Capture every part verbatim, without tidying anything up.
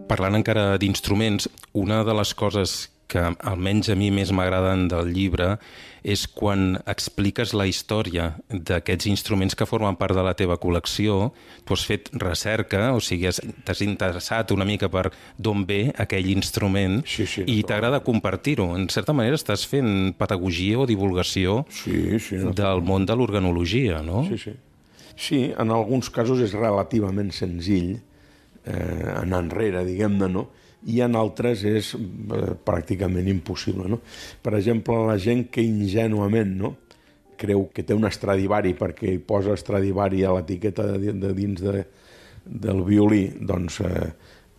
Parlant encara d'instruments, una de les coses que almenys a mi més m'agraden del llibre és quan expliques la història d'aquests instruments que formen part de la teva col·lecció. Tu has fet recerca, o sigui, t'has interessat una mica per d'on ve aquell instrument sí, sí, i t'agrada compartir-ho. En certa manera estàs fent pedagogia o divulgació sí, sí, no. del món de l'organologia, no? Sí, sí. Sí, en alguns casos és relativament senzill eh, anar enrere, diguem-ne, no? I en altres és eh, pràcticament impossible, no? Per exemple, la gent que ingenuament, no?, creu que té un Stradivari perquè hi posa Stradivari a l'etiqueta de, de dins de, del violí, doncs eh,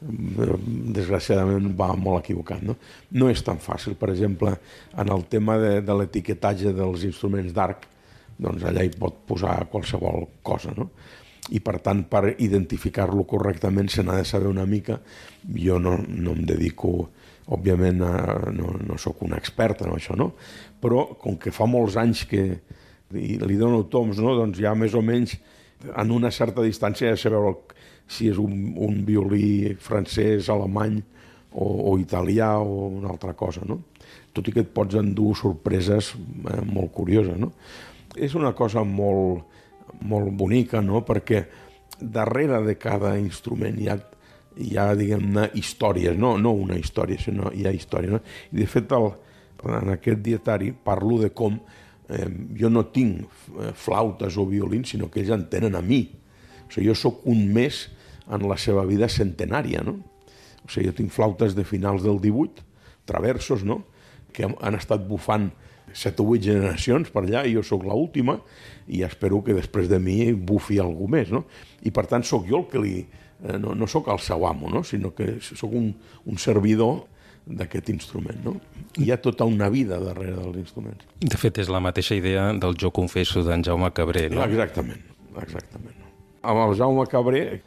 desgraciadament va molt equivocat, no? No és tan fàcil. Per exemple, en el tema de, de l'etiquetatge dels instruments d'arc, doncs allà hi pot posar qualsevol cosa, no? I per tant, per identificar-lo correctament se n'ha de saber una mica. Jo no, no em dedico, òbviament, a, no, no sóc un expert en això, no? Però com que fa molts anys que li dono toms, no? Doncs ja més o menys en una certa distància ja saber si és un, un violí francès, alemany o, o italià o una altra cosa, no? Tot i que et pots endur sorpreses eh, molt curioses, no? És una cosa molt, molt bonica, no? Perquè darrere de cada instrument hi ha, hi ha diguem-ne, històries, no? No una història, sinó hi ha història, no? I de fet, el, en aquest dietari parlo de com eh, jo no tinc flautes o violins, sinó que ells en tenen a mi. O sigui, jo sóc un més en la seva vida centenària, no? O sigui, jo tinc flautes de finals del divuit, traversos, no?, que han estat bufant set o vuit generacions per allà i jo sóc l'última i espero que després de mi bufi algú més, no? I per tant sóc jo el que li... Eh, no, no sóc el seu amo, no? Sinó que sóc un, un servidor d'aquest instrument, no? Hi ha tota una vida darrere dels instruments. De fet, és la mateixa idea del Jo confesso d'en Jaume Cabré, no? Exactament, exactament. Amb el Jaume Cabré